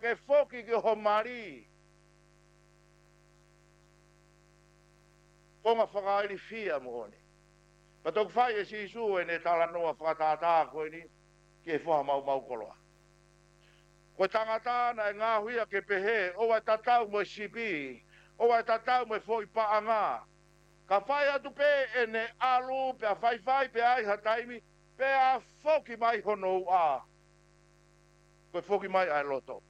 ke foki ke ho mari. Konga whakaili fia mohone. Patok whai e si su e ne tala noa whakatata koe ni ke whaha mau koloa. Koe tangata na e ngā huia ke pehe, o wai tatau mo sipi, o wai tatau mo fo i paanga. Ka whai atu pe e ne alu, pe a whai pe ai hataimi, pe a foki mai hono a. Koe foki mai ai loto.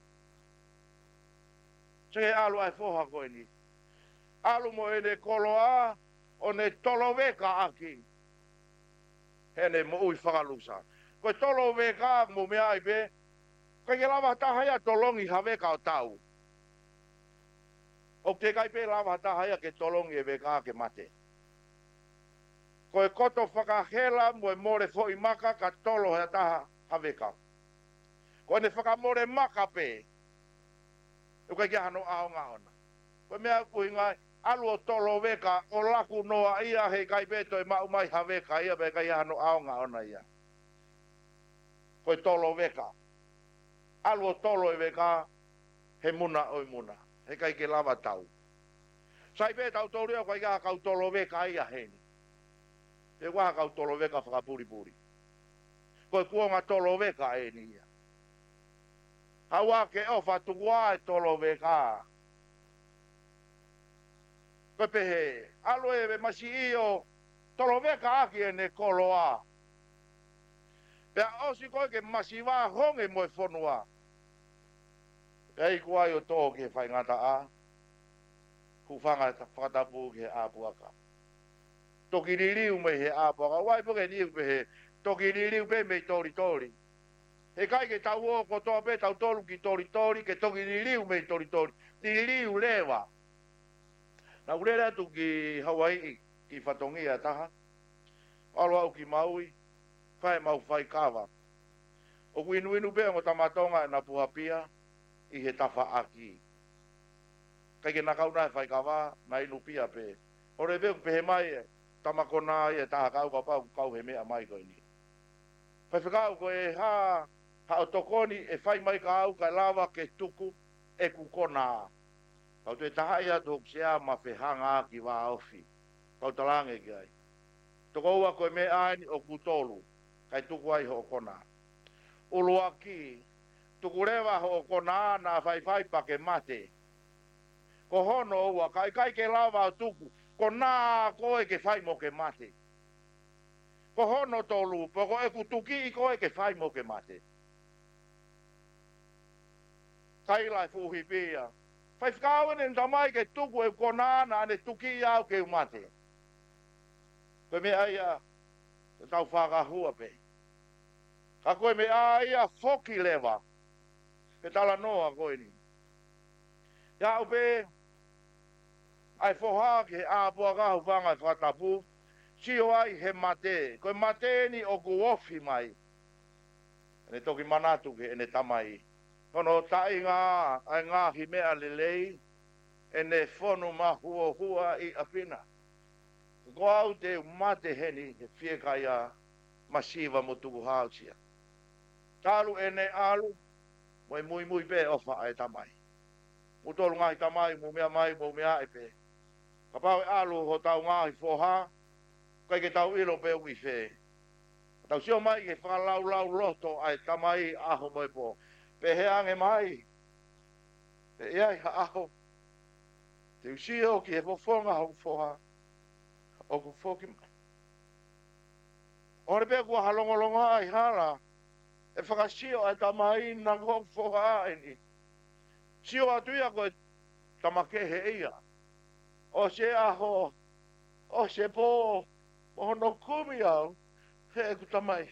Se alu ai foha koe ni. Alu mo e ne koloa, o ne tolo weka aki. He ne mo ui whakalusa. Koe tolo weka mo mea ai pe, koe ke lava tahaya tolongi haweka o tau. O te kai pe lava tahaya ke tolongi e weka ke mate. Koe koto whakahela mo e more fo i maka ka tolo hea taha haweka. Koe ne whakamore maka pe. E koe ke hano aonga ona. Koe mea kui ngai, alu o tolo weka o laku noa ia hei kai peto e mau mai haweka ia pe kai hano aonga ona ia. Koe tolo weka. Alu o tolo e weka he muna oi muna. He kai ke lava tau. Sai pe tau toria koe ka kau tolo weka ia heni. Te waha kau tolo weka whakapuri puri. Koe kuonga tolo weka e ni ia. Hawa ke ofa tuwa e tolo weka. Koe pehe, alo e masi iyo tolo weka aki e ne koloa. Pea osi koe ke masi wā honge moe whonua. Ei kuai o tō ke whai ngata a. Kuwhanga whakatapu ke āpuaka. Toki ririu me he āpuaka. Wai poke niu pe he. Toki ririu pe me tori tori. He kai ke tau o ko toa pe tau tolu ki tori tori. Ke toki ririu me tori tori. Ririu lewa. Na urere atu ki Hawaii ki whatongia taha. Alo au ki Maui. Whai mau whai kawa. O kuinu inu pe o tamatonga na puhapia. I he tafa aki. Kai ke nakau nai whai kawa. Na inu pia pe. Ore veu pe he mai e. Tamakona e taha kau ka pau kau he mea mai koe ni. Whai whakau koe ha o tokoni e whai mai ka au ka lava ke tuku e kukona. Kau te taha ia tuk sea ma whehanga ki wā ofi. Kau talange ki ai. Toko ua koe me aini o kutolu. Kai tuku ai ho kona. Ulu aki. Tuku rewa ho kona na whai pa ke mate. Ko hono ua kai ke lava o tuku. Ko nā koe ke whai mo ke mate. Ko hono tolu, poko e kutuki i koe ke whai mo ke mate. Kai lai fuhi pia. Whai whakauen en tamai ke tuku e ko nāna ane tuki i au ke umate. Koe me aia, tau whakahua pe. Ka koe me aia foki lewa. Ke tala noa koe ni. Ia upe, ai foha ki he āpua kahu whangai whatapu, sio ai he mate, koe mate ni o kuofi mai. Ne toki manatu ke ene tamai. Kono tai ngā, ai ngā hi mea lelei, ene whonu ma hua i apina. Ko au te mate heni, he whiekai a masiva mo tuku hausia. Talu ene alu, moi mui pe ofa ai tamai. Mutolu ngai tamai, mu mea mai, mu mea e pe. Ka pau e alu ho tau ngahi foha, kai ke tau ilo pe ui whe. Tau sio mai ke whakalau loto ai tamai aho moi po. Pe he ange mai. Pe iai ha aho. Te usio ki he fofonga hau foha. O ku foki mai. Ore pe kua halongolonga ai hala. E whakasio ai tamai na kua foha ai ni. Sio atuia koe tamake he ia. O se aho, o se po, o no kumi au, he e kutamai.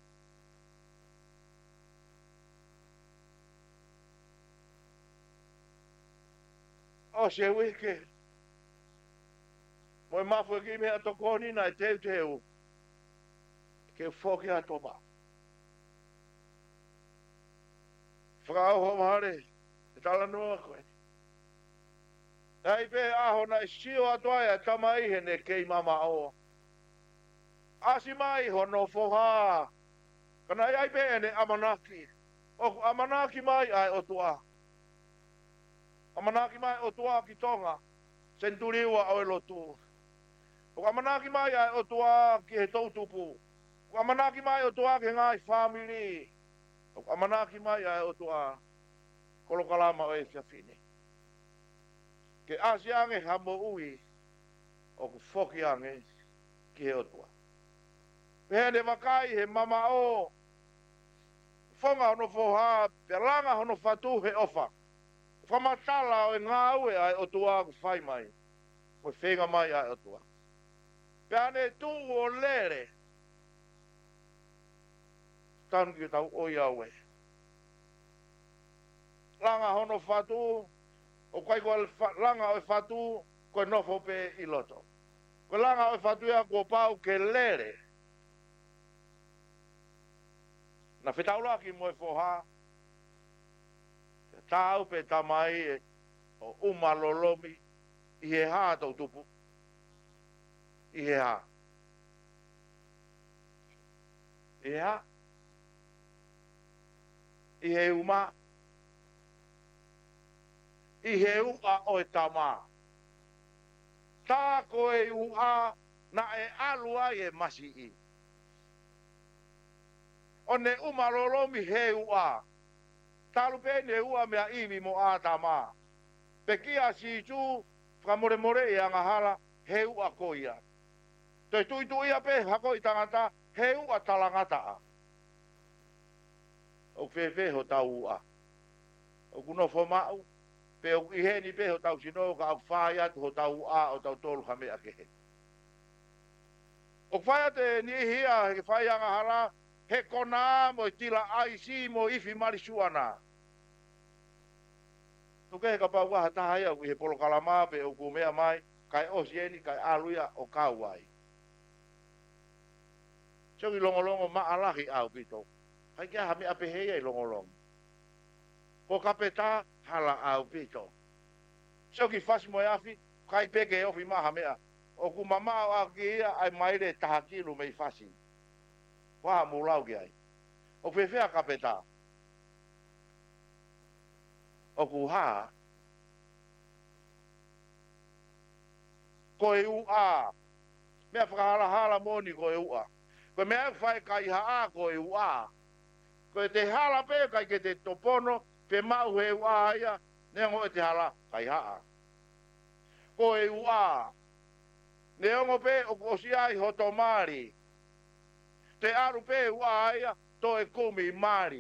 O se wike, mo e mafu e kimi a tokoni na e teu, ke whoki a toba. Whakao ho mahare, e tala noa koe. Ai pe aho na sio atoia tamai hene kei mama o. Asi mai hono foha. Kana ai pe ene amanaki. O amanaki mai ai o tua. Amanaki mai o tua ki tonga. Senturiwa o lotu. O amanaki mai o tua ki he tautupu. O amanaki mai o tua ki ngai family. O amanaki mai o tua kolokalama o e fiafine. Ke asiange hamo ui o ku foki ange ki he o tua. Pehene wakai he mama o fonga hono foha, pelanga hono fatu he ofa. Whamatala o e ngā ue ai o tua ku whai mai. Mo whenga mai ai o tua. Pehane tu o lere. Tanu ki tau o iaue. Langa hono fatu, o kai ko langa o fatu, ko nofo pe i loto. Ko langa o fatu ia ko pau ke lere. Na whetau ki mo e foha, tau pe tamai o umalolomi, i he haa tau tupu. I he haa. I he haa. I he uma. I he ua o e tama. Tā ko e ua na e alua i e masi i. O ne umalolomi he ua. Talu pe ne ua mea iwi mo a tama. Pe kia si tu, whamore more i anga hala, he ua ko ia. Toi tuitu ia pe hako i tangata, he ua talangata a. O whewhe ho tau ua. O kuno whamau, pe o iheni pe ho tau sino, ka au whai atu ho tau ua o tau tolu hamea ke he. O whai ate ni hia, he whai anga hala, he kona mo i tila aisi mo ifi marisuana. Tuke he ka pau waha taha ia, he polo kalama pe o kumea mai, kai osieni, kai aluia o kauai. Soki longolongo maalahi au pito. Hai kia hame apeheia i longolongo. Ko kapeta hala au pito. Soki fasi mo afi, kai peke ofi maha mea. O ku mama o aki ia, ai maire tahakilu mei fasi. Waha mulau ki ai. O whewhea kapeta. O ku haa. Ko e ua. Mea whakahala moni ko e ua. Ko mea whai kai haa ko e ua. Ko te hala pe kai ke te topono, pe mau he ua ia, neongo e te hala kai haa. Ko e ua. Neongo pe o kosia i hotomari. Te aru pe ua ia, to e kumi mari.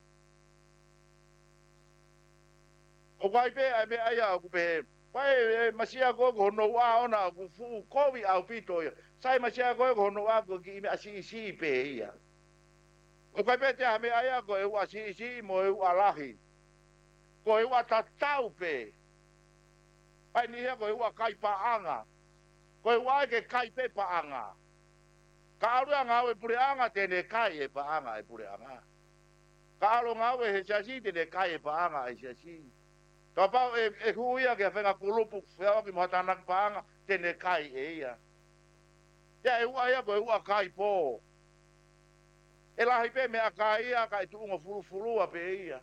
O kai pe ai me aia o kupe, pai masia ko hono ua ona ku fu kovi au pito ia. Sai masia ko hono ua ko ki me asi pe ia. O kai pe te ame aia ko e ua si mo e ua lahi. Ko e ua tatau pe. Pai ni hea ko e ua kai paanga. Ko e ua ke kai pe paanga. Ka alu anga o e pure anga tene kai e paanga e pure anga. Ka alu anga o e he siasi tene kai e paanga e siasi. Ka pau e huia ke a whenga kulupu whiawa ki mohatanak paanga tene kai e ia. Ia e ua ia ko e ua kai po. E lahi pe mea kai ia ka e tuunga furufurua pe ia.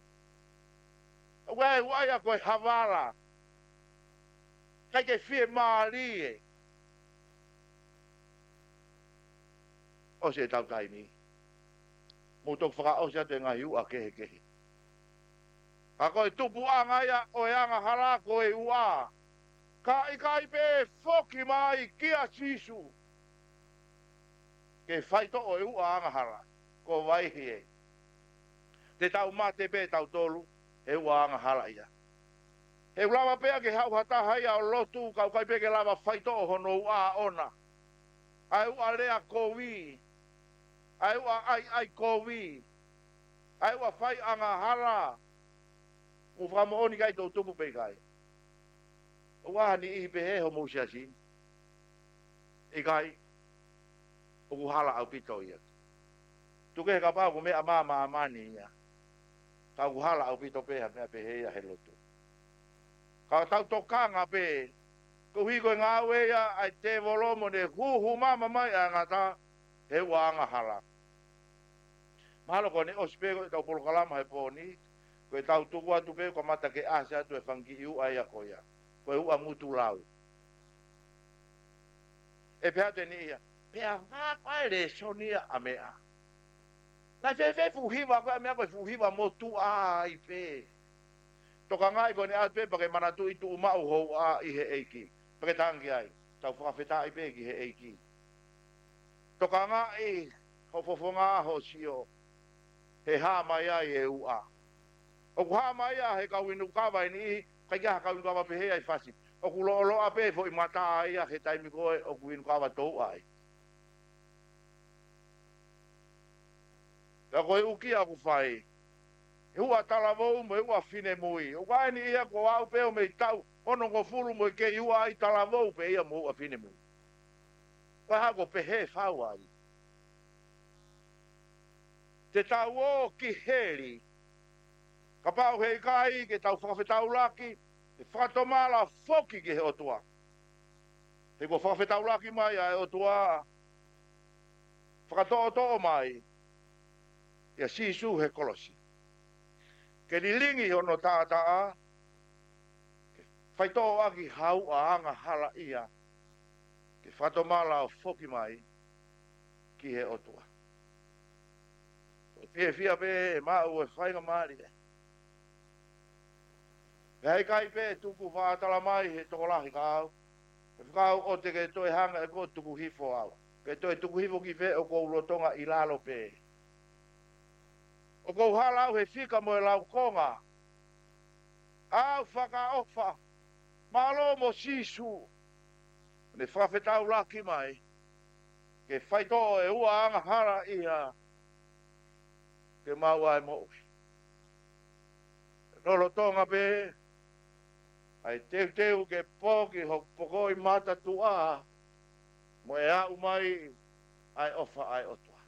Ua e ua ia ko e havala. Kai ke fie maari e. O se tau taimi. Mutok whaka o se te ngahi ua kehe kehe. Ka koe tupu anga ia o e anga hala ko e ua. Ka i kai pe foki mai kia sisu. Ke whaito o e ua anga hala. Ko waihi e. Te tau mate pe tau tolu. E ua anga hala ia. He ulawa pea ke hau hata haia o lotu. Kau kai pe ke lava whaito o hono ua ona. Ai ua lea kowi. Ai ua ai kowi. Ai ua whai anga hala. O whamo oni kai tau tupu pe kai. O waha ni ihi pe he ho mousia si. I kai. O ku hala au pito ia. Tuke he ka pāku mea mama amani ia. Ka ku hala au pito pe ha mea pe he ia he lotu. Ka tau tokanga pe. Ko hiko ngā ue ia ai te volomo ne huhu mama mai a ngata. He ua anga hala. Mahalo ko ne ospego i tau polokalama he pōni. Koe tau tuku atu pe ko mata ke ase atu e whangi iu ai a koia. Koe ua mutu lau. E pea te ni ia. Pea ngā koe le sonia a mea. Nai fe fuhiwa koe mea koe fuhiwa mo tu a i pe. Toka ngai koe ne atu pe pake manatu i tu umau hou a i he eiki. Pake tangi ai. Tau whakawheta i pe ki he eiki. Toka ngai ho fofonga ho sio. He ha mai ai e ua. O ku ha mai a he kawinu kawa ni kai ha kawinu kawa pe he ai fasi. O ku lo lo ape fo i mata ai a he taimi koe o ku inu kawa tou ai. Ka koe uki a ku whai. He ua tala vau mo he ua fine mui. O kai ni ia ko au pe o me tau. Ono ko furu mo ke iua ai tala vau pe ia mo ua fine mui. Koe ha ko pe he whau ai. Te tau o ki heri. Ka pau hei kai ke tau whakawhetau laki, e whakatomala foki ke he otua. He ko whakawhetau laki mai a he otua, whakatoa mai, ia sisu he kolosi. Ke ni lingi hono tātaa, ke whaitoa aki hau a anga hala ia, ke whakatomala foki mai, ki he otua. Pie fia pe e mau e whainga maari e. Hei kai pe tuku whaatala mai he tokolahi kau. E whakau o te ke toi hanga e ko tuku hifo au. Ke toi tuku hifo ki fe o kou lotonga i lalo pe. O kou halau he fika mo e lau konga. Au whaka ofa. Malo mo sisu. Ne whawhetau laki mai. Ke whaito e ua anga hara iha. Ke mau ai mo ui. Nolo tonga pe. Ai teu ke poki ho pokoi mata tua. Mo e au mai ai ofa ai otua.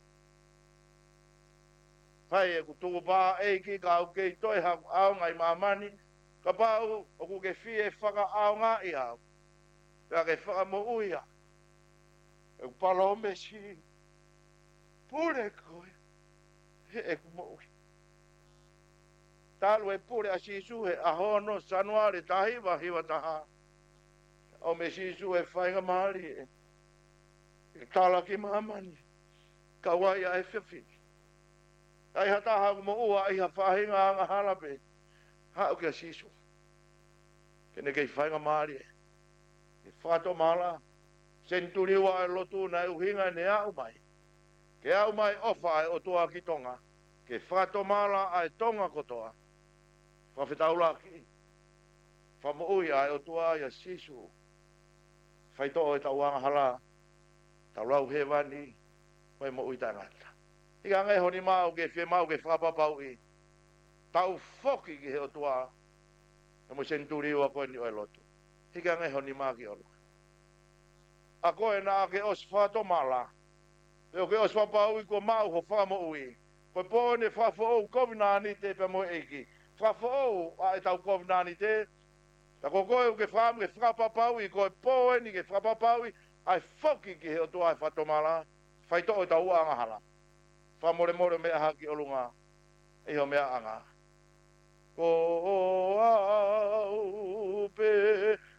Pai e ku tuku pā eiki ka au kei toi haku au ngai mamani. Ka pau o ku ke fie whaka au ngā i au. Pea ke whaka mo uia. E ku palo me si. Pure koe. He e ku mo ui. Talu e pure a sisu he ahono sanuare tahiwa hiwa taha. O me sisu e whainga maari e. E tala ki mamani. Ka wai a e whiwhini. Ai hata hau mo ua i ha whahinga anga halape. Hau ki a sisu. Kene kei whainga maari e. E whato mala. Senturi wa e lotu na uhinga ne au mai. Ke au mai ofa e o tua ki tonga. Ke whato mala ai tonga kotoa. Whawhetau laki. Whamoui ai o tua ia sisu. Whaito e tau anga hala. Tau lau he wani. Wai mo ui tangata. Ika ngai honi mau ke whi mau ke whapapau i. Tau foki ki he o tua. E mo senturi ua koe ni oi lotu. Ika ngai honi mau ki olu. A koe na ke os whato mala. Peo ke os whapau i ko mau ho whamoui. Koe pōne whafo kovinani te pe mo eiki. Whafo a e tau kovinani te. Ta ko koe ke wham ke whapapau i koe pōeni ke whapapau i. Ai foki ki he o tua e whatomala. Whaito o tau anga hala. Whamore more mea haki olunga. Iho mea anga. Ko au pe